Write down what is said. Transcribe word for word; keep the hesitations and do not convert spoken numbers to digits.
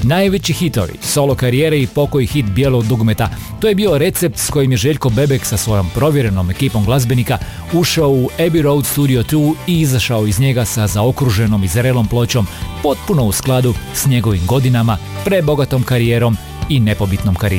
Najveći hitovi, solo karijere i pokoji hit bijelog dugmeta, to je bio recept s kojim je Željko Bebek sa svojom provjerenom ekipom glazbenika ušao u Abbey Road Studio dva i izašao iz njega sa zaokruženom i zrelom pločom, potpuno u skladu s njegovim godinama, prebogatom karijerom i nepobitnom karizmom.